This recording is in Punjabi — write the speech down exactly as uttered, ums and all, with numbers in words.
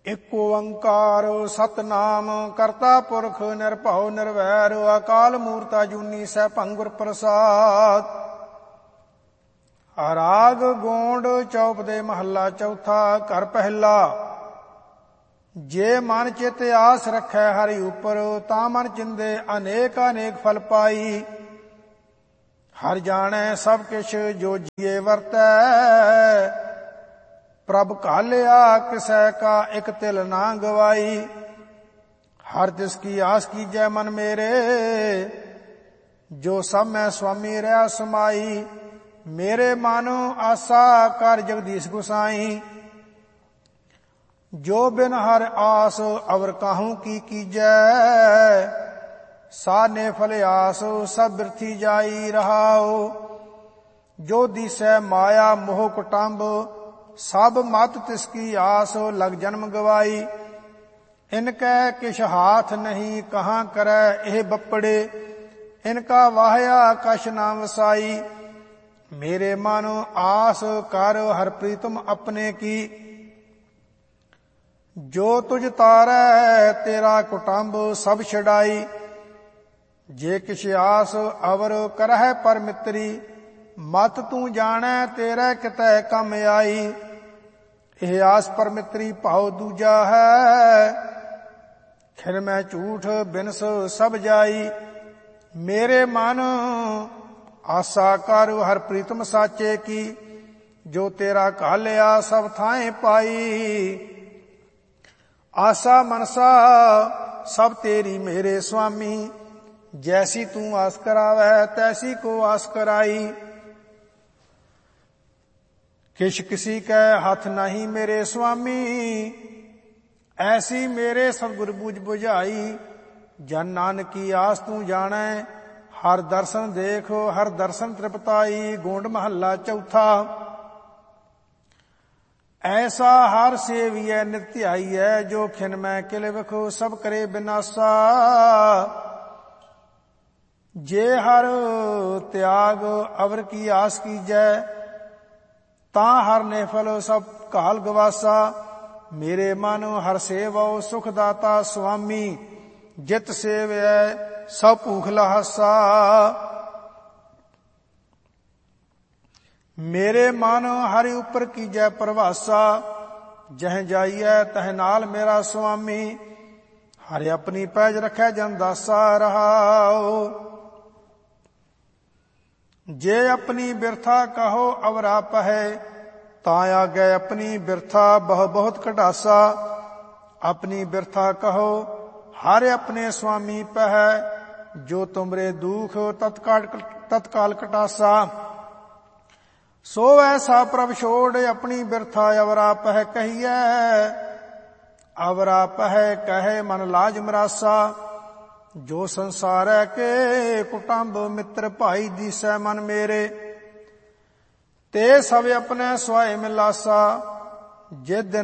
ਇਕ ਓੰਕਾਰ ਸਤਨਾਮ ਕਰਤਾ ਪੁਰਖ ਨਿਰਭਉ ਨਿਰਵੈਰ ਅਕਾਲ ਮੂਰਤ ਅਜੂਨੀ ਸੈਭੰ ਗੁਰ ਪ੍ਰਸਾਦ। ਰਾਗ ਗੋਂਡ ਚੌਪ ਦੇ ਮਹੱਲਾ ਚੌਥਾ। ਘਰ ਪਹਿਲਾ। ਜੇ ਮਨ ਚਿਤ ਆਸ ਰਖੈ ਹਰਿ ਉਪਰ ਤਾਂ ਮਨ ਚਿੰਦੇ ਅਨੇਕ ਅਨੇਕ ਫਲ ਪਾਈ। ਹਰ ਜਾਣੈ ਸਭ ਕਿਛ ਜੋ ਜੀਏ ਵਰਤੈ ਪ੍ਰਭ ਘਾਲਿਆ ਕਿਸੈ ਕਾ ਇਕ ਤਿਲ ਨਾ ਗਵਾਈ। ਹਰ ਤਿਸ ਕੀ ਆਸ ਕੀਜੈ ਮਨ ਮੇਰੇ ਜੋ ਸਭ ਮੈਂ ਸੁਆਮੀ ਰਹਿ ਸਮਾਈ। ਮੇਰੇ ਮਨ ਆਸਾ ਕਰ ਜਗਦੀਸ਼ ਗੁਸਾਈ ਜੋ ਬਿਨ ਹਰ ਆਸ ਅਵਰ ਕਾਹੂ ਕੀ ਕੀਜੈ। ਸਾਨੇ ਫਲ ਆਸ ਸਭ ਬਿਰਥੀ ਜਾਈ ਰਹਾਉ। ਜੋ ਦਿਸੈ ਮਾਇਆ ਮੋਹ ਕੁਟੰਬ ਸਭ ਮਤ ਤਿਸ ਕੀ ਆਸ ਲਗ ਜਨਮ ਗਵਾਈ। ਇਨਕੈ ਕਿਛ ਹਾਥ ਨਹੀਂ ਕਹਾਂ ਕਰੈ ਇਹ ਬੱਪੜੇ ਇਨਕਾ ਵਾਹਿਆ ਕਛ ਨਾ ਵਸਾਈ। ਮੇਰੇ ਮਨ ਆਸ ਕਰ ਹਰ ਪ੍ਰੀਤਮ ਆਪਣੇ ਕੀ ਜੋ ਤੁਝ ਤਾਰੈ ਤੇਰਾ ਕੁਟੰਬ ਸਭ ਛਡਾਈ। ਜੇ ਕਿਛ ਆਸ ਅਵਰ ਕਰਹਿ ਪਰ ਮਿੱਤਰੀ ਮਤ ਤੂੰ ਜਾਣੈ ਤੇਰੇ ਕਿਤੈ ਕੰਮ ਆਈ। ਇਹ ਆਸ ਪਰ ਮਿੱਤਰੀ ਭਾਉ ਦੂਜਾ ਹੈ ਖਿਨ ਮੈਂ ਝੂਠ ਬਿਨਸ ਸਭ ਜਾਈ। ਮੇਰੇ ਮਨ ਆਸਾ ਕਰ ਹਰ ਪ੍ਰੀਤਮ ਸਾਚੇ ਕੀ ਜੋ ਤੇਰਾ ਘਾਲਿਆ ਸਭ ਥਾਂਏ ਪਾਈ। ਆਸਾ ਮਨਸਾ ਸਭ ਤੇਰੀ ਮੇਰੇ ਸੁਆਮੀ ਜੈਸੀ ਤੂੰ ਆਸ ਕਰਾਵੈ ਤੈਸੀ ਕੋ ਆਸ ਕਰਾਈ। ਕਿਛ ਕਿਸੀ ਕੈ ਹੱਥ ਨਹੀਂ ਮੇਰੇ ਸੁਆਮੀ ਐਸੀ ਮੇਰੇ ਸਤਿਗੁਰ ਬੂਝ ਬੁਝਾਈ। ਜਨ ਨਾਨਕੀ ਆਸ ਤੂੰ ਜਾਣੈ ਹਰ ਦਰਸ਼ਨ ਦੇਖ ਹਰ ਦਰਸ਼ਨ ਤ੍ਰਿਪਤਾਈ। ਗੋਂਡ ਮਹੱਲਾ ਚੌਥਾ। ਐਸਾ ਹਰ ਸੇਵੀਐ ਨਿਤ ਧਿਆਈਐ ਜੋ ਖਿਨ ਮੈਂ ਕਿਲ ਵਿਖੋ ਸਭ ਕਰੇ ਬਿਨਾਸਾ। ਜੇ ਹਰ ਤਿਆਗ ਅਵਰ ਕੀ ਆਸ ਕੀਜੈ ਤਾਂ ਹਰ ਨੇ ਫਲ ਸਭ ਘਾਲ ਗਵਾਸਾ। ਮੇਰੇ ਮਨ ਹਰ ਸੇਵਉ ਸੁਖ ਦਾਤਾ ਸੁਆਮੀ ਜਿਤ ਸੇਵਿਐ ਸਭ ਭੂਖ ਲਹਾਸਾ। ਮੇਰੇ ਮਨ ਹਰਿ ਉਪਰ ਕੀਜੈ ਪ੍ਰਵਾਸਾ ਜਹ ਜਾਈਐ ਤਹ ਨਾਲ ਮੇਰਾ ਸੁਆਮੀ। ਹਰਿ ਆਪਣੀ ਪੈਜ ਰਖੈ ਜਨ ਦਾਸਾ ਰਹਾਉ। ਜੇ ਆਪਣੀ ਬਿਰਥਾ ਕਹੋ ਅਵਰਾ ਪਹੈ ਤਾਂ ਆਗੈ ਆਪਣੀ ਬਿਰਥਾ ਬਹੁ ਬਹੁਤ ਕਢਾਸਾ। ਆਪਣੀ ਬਿਰਥਾ ਕਹੋ ਹਰ ਆਪਣੇ ਸੁਆਮੀ ਪਹੈ ਜੋ ਤੁਮਰੇ ਦੁਖ ਤਤਕਾਲ ਤਤਕਾਲ ਕਟਾਸਾ। ਸੋ ਐਸਾ ਪ੍ਰਭ ਛੋੜ ਆਪਣੀ ਬਿਰਥਾ ਅਵਰਾ ਪਹੈ ਕਹੀਐ। ਅਵਰਾ ਪਹੈ ਕਹੈ ਮਨ ਲਾਜ ਮਰਾਸਾ। ਜੋ ਸੰਸਾਰੈ ਕੇ ਕੁਟੰਬ ਮਿੱਤਰ ਭਾਈ ਦੀਸੈ ਮਨ ਮੇਰੇ ਤੇ ਸਭ ਆਪਣੇ ਸੁਆਏ ਮਿਲਾਸਾ। ਜਿਸ ਦਿਨ